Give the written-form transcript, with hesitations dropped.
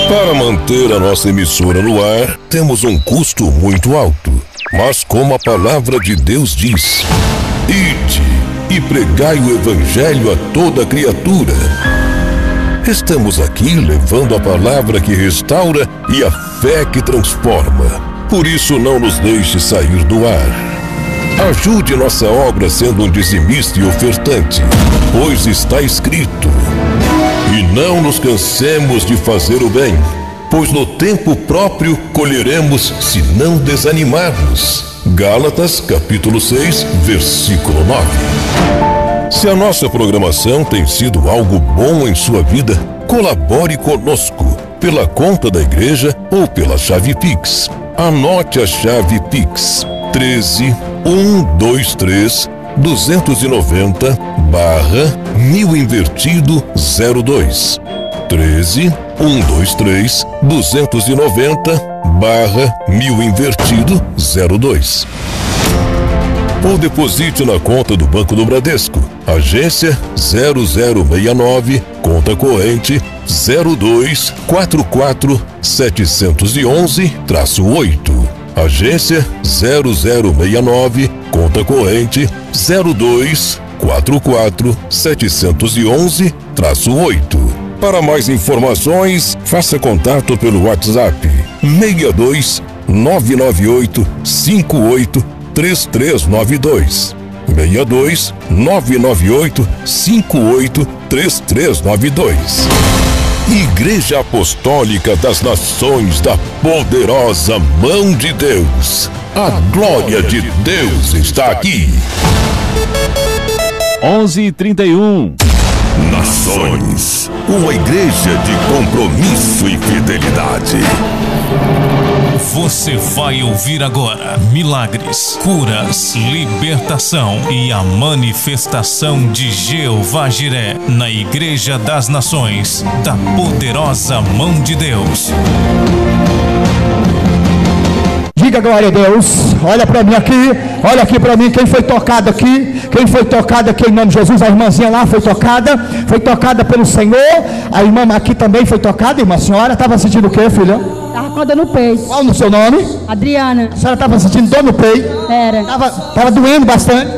Para manter a nossa emissora no ar, temos um custo muito alto. Mas como a palavra de Deus diz: ide e pregai o evangelho a toda criatura. Estamos aqui levando a palavra que restaura e a fé que transforma. Por isso não nos deixe sair do ar. Ajude nossa obra sendo um dizimista e ofertante, pois está escrito: e não nos cansemos de fazer o bem, pois no tempo próprio colheremos se não desanimarmos. Gálatas capítulo 6, versículo 9. Se a nossa programação tem sido algo bom em sua vida, colabore conosco pela conta da igreja ou pela chave Pix. Anote a chave Pix: 13 123 290/1000 invertido 02. 13 123 290/1000 invertido 02. Ou deposite na conta do Banco do Bradesco, agência 0069, conta corrente 0244711-8. Agência 0069, conta corrente 0244711-8. Para mais informações, faça contato pelo WhatsApp 62 998 58 3392. 62 998 58 3392. Igreja Apostólica das Nações da Poderosa Mão de Deus. A glória de Deus está aqui. 11h31. Nações, uma igreja de compromisso e fidelidade. Você vai ouvir agora milagres, curas, libertação e a manifestação de Jeová Jiré na Igreja das Nações da Poderosa Mão de Deus. Diga glória a Deus. Olha para mim aqui, olha aqui para mim. Quem foi tocado aqui? Quem foi tocado aqui em nome de Jesus? A irmãzinha lá foi tocada pelo Senhor. A irmã aqui também foi tocada, irmã. A senhora estava sentindo o que, filha? Estava com dor no peito. Qual no seu nome? Adriana. A senhora estava sentindo dor no peito? Era. Tava doendo bastante?